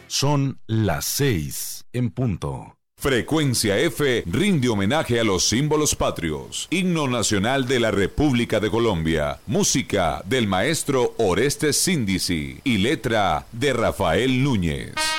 Son las 6 en punto. Frecuencia F rinde homenaje a los símbolos patrios. Himno nacional de la República de Colombia. Música del maestro Orestes Síndici y letra de Rafael Núñez.